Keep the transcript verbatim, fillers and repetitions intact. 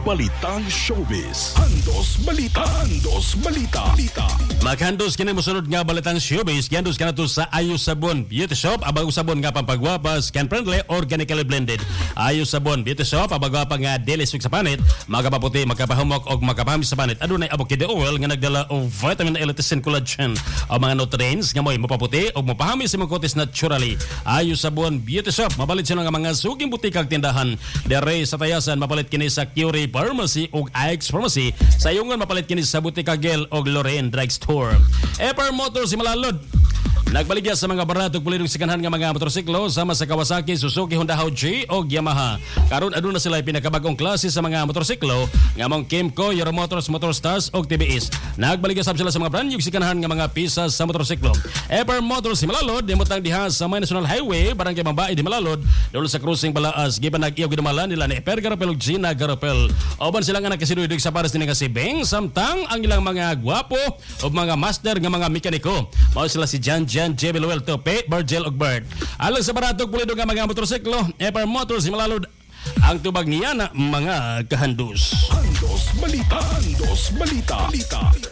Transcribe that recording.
Balitang Showbiz. Andos Balita. Andos Balita. Balita. Maghandos kini mosunod nga balitang showbiz. Gihandos ka na to sa Ayo Sabon Beauty Shop. Abang sabon nga pampagwapa, skin friendly, organically blended. Ayo Sabon Beauty Shop, abagwapa nga dili sa panit, magapaputi, magkapahumok o magkapahamis sa panit. Adunay avocado oil nga nagdala og vitamin A, lecithin, collagen o mga nutrients nga mo'y mapaputi o mapahamis sa mga kotis naturally. Ayo Sabon Beauty Shop, mabalit sila nga mga suging butikag tindahan. Dere sa Tayasan, mapalit kini sa Curie Pharmacy o Ike's Pharmacy. Sa Yungan, mapalit kini sa Butika Gel o Lorraine Drugstore. Epar Motors si Malalod, nagbaligya sa mga baratog pulidong sikanhan nga mga motorsiklo sama sa Kawasaki, Suzuki, Honda H o Yamaha. Karon aduna sila pinakabagong klase sa mga motorsiklo nga mong Kimco, Euro Motors, Motorstars o T B S. Nagbaligya sab sila sa mga brand new sikanhan nga mga pisas sa motorsiklo. Epar Motors si Malalod, dimutang diha sa May National Highway, Barangay Mambaay di Malalod, dolo sa cruising Balaas, giban nag-iyaw gidumalan nila ni Eper Garapel ug Gina Garapel. Oban sila nga nakasidudig sa pares ni nga si Beng, samtang ang ilang mga gwapo o mga master nga mga mekaniko. Mao sila si Jan Jan J. Beluel, Tope, Bargel ug Bert. Alang sa baratog pulido nga mga motorsiklo, Epar Motors si Malalod, ang tubag niya na mga kahandos. Andos Balita. Andos Balita. Balita.